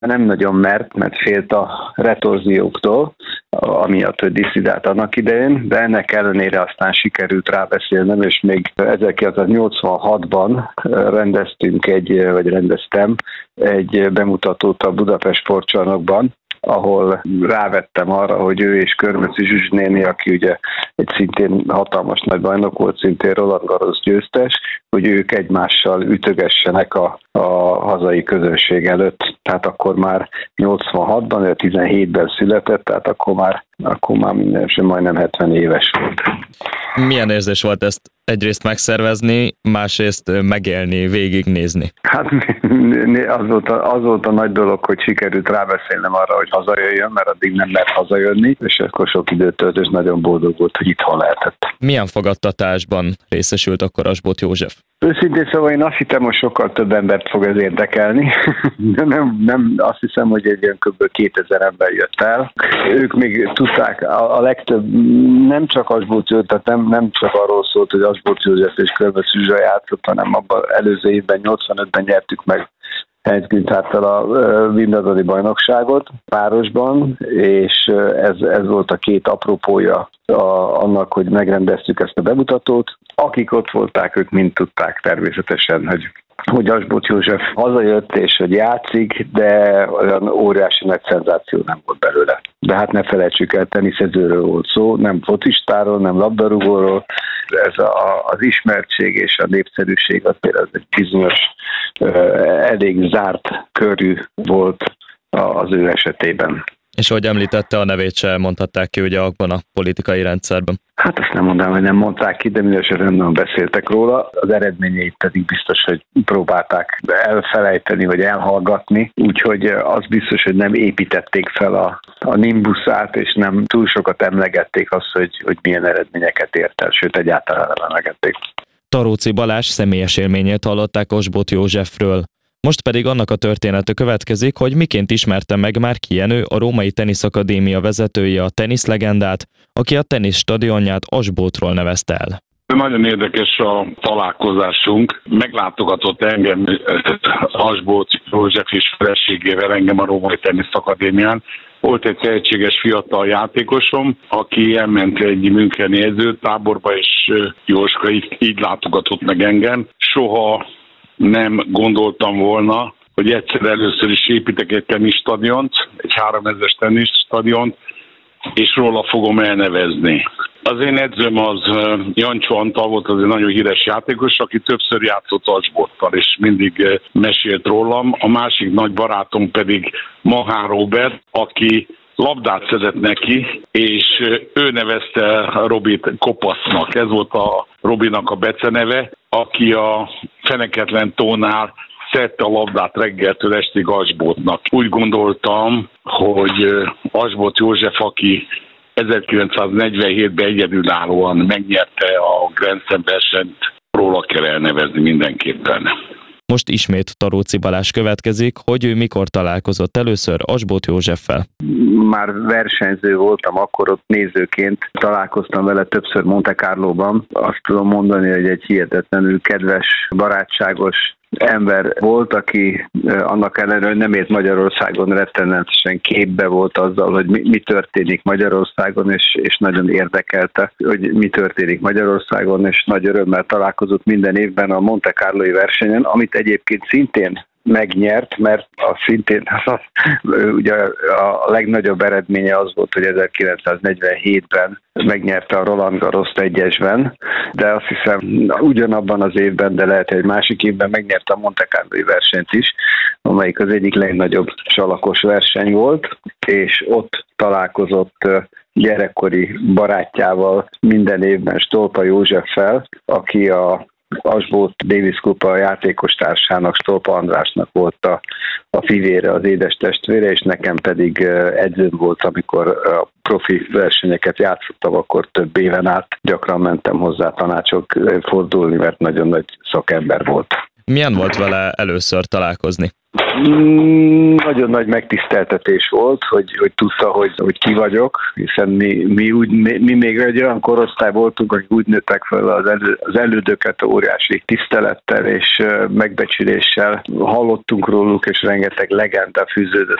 Nem nagyon mert félt a retorzióktól, amiatt, hogy disszidált annak idején, de ennek ellenére aztán sikerült rábeszélnem, és még 1986-ban rendeztem egy bemutatót a Budapest Sportcsarnokban, ahol rávettem arra, hogy ő és Körmeci Zsuzsi néni, aki ugye egy szintén hatalmas nagy bajnok volt, szintén Roland Garros győztes, hogy ők egymással ütögessenek a hazai közönség előtt. Tehát akkor már 86-ban, ő 17-ben született, tehát akkor már mindenesetre majdnem 70 éves volt. Milyen érzés volt ezt egyrészt megszervezni, másrészt megélni, végignézni? Hát az volt a nagy dolog, hogy sikerült rábeszélnem arra, hogy hazajöjjön, mert addig nem mert hazajönni, és akkor sok időt tölt, és nagyon boldog volt, hogy itthon lehetett. Milyen fogadtatásban részesült akkor Asboth József? Őszintén szóval én azt hittem, hogy sokkal több embert fog ez érdekelni. De nem azt hiszem, hogy egy olyan kb. 2000 ember jött el. Ők még tudták, a legtöbb nem csak Asboth József, tehát nem csak arról szólt, hogy Asboth József és Körmeci Zsuzsa játszott, hanem abban előző évben, 85-ben nyertük meg Heinz Güntherttel a Wimbledoni bajnokságot párosban, és ez volt a két apropója annak, hogy megrendeztük ezt a bemutatót. Akik ott voltak, ők mind tudták természetesen, hogy Asboth József hazajött és hogy játszik, de olyan óriási nagy szenzáció nem volt belőle. De hát ne felejtsük el, teniszezőről volt szó, nem focistáról, nem labdarúgóról. Ez az ismertség és a népszerűség az például egy bizonyos, elég zárt körű volt az ő esetében. És ahogy említette, a nevét sem mondhatták ki ugye abban a politikai rendszerben. Hát azt nem mondanám, hogy nem mondták ki, de mindenesetre nem beszéltek róla. Az eredményeit pedig biztos, hogy próbálták elfelejteni, vagy elhallgatni. Úgyhogy az biztos, hogy nem építették fel a nimbuszát, és nem túl sokat emlegették azt, hogy milyen eredményeket ért el, sőt egyáltalán nem emlegették. Taróci Balázs személyes élményét hallották Asboth Józsefről. Most pedig annak a története következik, hogy miként ismerte meg Márki Jenő, a Római Teniszakadémia vezetője a teniszlegendát, aki a teniszstadionját Asbothról nevezte el. Nagyon érdekes a találkozásunk. Meglátogatott engem Asboth József és feleségével engem a Római Teniszakadémián. Volt egy tehetséges fiatal játékosom, aki elment egy müncheni edzőtáborba, és Jóska így látogatott meg engem. Soha nem gondoltam volna, hogy egyszer először is építek egy teniszstadiont, egy 3000-es teniszstadiont, és róla fogom elnevezni. Az én edzőm az Jancsó Antal volt, az egy nagyon híres játékos, aki többször játszott Asbottal, és mindig mesélt rólam. A másik nagy barátom pedig Mahán Róbert, aki labdát szedett neki, és ő nevezte Robit Kopasznak. Ez volt a Robinak a beceneve, aki a Feneketlen tónál szedte a labdát reggeltől estig Asbothnak. Úgy gondoltam, hogy Asboth József, aki 1947-ben egyedülállóan megnyerte a Grand Slam versenyt, róla kell elnevezni mindenképpen. Most ismét Taróci Balázs következik, hogy ő mikor találkozott először Asboth Józseffel. Már versenyző voltam, akkor ott nézőként találkoztam vele többször Monte Carlóban. Azt tudom mondani, hogy egy hihetetlenül kedves, barátságos ember volt, aki annak ellenére, hogy nem ért Magyarországon, rettenetesen képbe volt azzal, hogy mi történik Magyarországon, és nagyon érdekelte, hogy mi történik Magyarországon, és nagy örömmel találkozott minden évben a Monte Carlói versenyen, amit egyébként szintén megnyert, mert ugye a legnagyobb eredménye az volt, hogy 1947-ben megnyerte a Roland Garrost egyesben, de azt hiszem ugyanabban az évben, de lehet, hogy egy másik évben megnyerte a Monte Carlói versenyt is, amelyik az egyik legnagyobb salakos verseny volt, és ott találkozott gyerekkori barátjával minden évben, Stolpa Józseffel, aki a Asboth Davis Kupa játékos társának, Stolpa Andrásnak volt a fivére, az édes testvére, és nekem pedig edzőm volt, amikor a profi versenyeket játszottam, akkor több éven át gyakran mentem hozzá tanácsok fordulni, mert nagyon nagy szakember volt. Milyen volt vele először találkozni? Nagyon nagy megtiszteltetés volt, hogy tudta, hogy ki vagyok, hiszen mi még egy olyan korosztály voltunk, akik úgy nőttek fel az elődöket óriási tisztelettel és megbecsüléssel. Hallottunk róluk, és rengeteg legenda fűződött